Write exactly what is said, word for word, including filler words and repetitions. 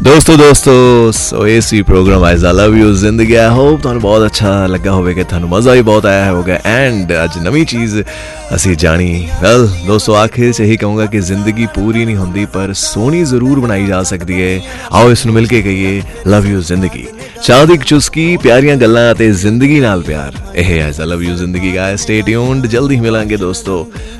ਦੋਸਤੋ ਦੋਸਤੋ ਸੋ ਇਹ ਸੀ ਪ੍ਰੋਗਰਾਮ ਆਈਜ਼ ਆ ਲਵ ਯੂ ਜ਼ਿੰਦਗੀ। ਆਈ ਹੋਪ ਤੁਹਾਨੂੰ ਬਹੁਤ ਅੱਛਾ ਲੱਗਾ ਹੋਵੇਗਾ, ਤੁਹਾਨੂੰ ਮਜ਼ਾ ਵੀ ਬਹੁਤ ਆਇਆ ਹੋਵੇਗਾ। ਐਂਡ ਅੱਜ ਨਵੀਂ ਚੀਜ਼ ਅਸੀਂ ਜਾਣੀ। ਵੈਲ ਦੋਸਤੋ, ਆਖਿਰ 'ਚ ਇਹੀ ਕਹੂੰਗਾ ਕਿ ਜ਼ਿੰਦਗੀ ਪੂਰੀ ਨਹੀਂ ਹੁੰਦੀ ਪਰ ਸੋਹਣੀ ਜ਼ਰੂਰ ਬਣਾਈ ਜਾ ਸਕਦੀ ਹੈ। ਆਓ ਇਸ ਨੂੰ ਮਿਲ ਕੇ ਕਹੀਏ ਲਵ ਯੂ ਜ਼ਿੰਦਗੀ। ਚਾਹ ਦੀ ਇੱਕ ਚੁਸਕੀ, ਪਿਆਰੀਆਂ ਗੱਲਾਂ ਅਤੇ ਜ਼ਿੰਦਗੀ ਨਾਲ ਪਿਆਰ। ਇਹ ਹੈ ਆਈਜ਼ ਆ ਲਵ ਯੂ ਜ਼ਿੰਦਗੀ। ਗਾਇਸ ਸਟੇ ਟਿਊਨਡ, ਜਲਦੀ ਮਿਲਾਂਗੇ ਦੋਸਤੋ।